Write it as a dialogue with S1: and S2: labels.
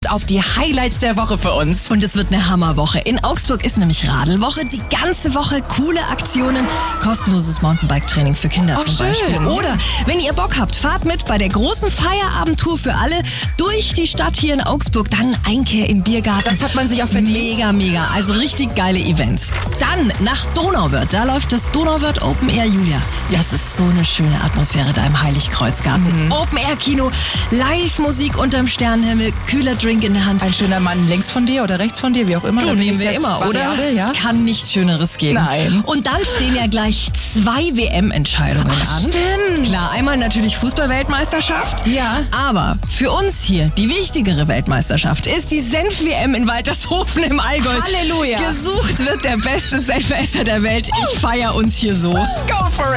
S1: und auf die Highlights der Woche für uns.
S2: Und es wird eine Hammerwoche. In Augsburg ist nämlich Radelwoche. Die ganze Woche coole Aktionen. Kostenloses Mountainbike-Training für Kinder zum Beispiel. Oder wenn ihr Bock habt, fahrt mit bei der großen Feierabendtour für alle durch die Stadt hier in Augsburg. Dann Einkehr im Biergarten.
S1: Das hat man sich auch verdient.
S2: Mega. Also richtig geile Events. Dann nach Donauwörth. Da läuft das Donauwörth Open Air, Julia. Das ist so eine schöne Atmosphäre da im Heiligkreuzgarten. Open Air Kino, Live-Musik unterm Sternenhimmel, kühler Drink in der Hand.
S1: Ein schöner Mann links von dir oder rechts von dir, wie auch immer.
S2: Du, nehmen wir immer, oder?
S1: Ja?
S2: Kann nichts Schöneres geben.
S1: Nein.
S2: Und dann stehen ja gleich 2 WM-Entscheidungen an.
S1: Stimmt.
S2: Klar, einmal natürlich Fußball-Weltmeisterschaft.
S1: Ja.
S2: Aber für uns hier die wichtigere Weltmeisterschaft ist die Senf-WM in Waltershofen im Allgäu.
S1: Halleluja.
S2: Gesucht wird der beste Senfesser der Welt. Ich feier uns hier so.
S1: Go for it.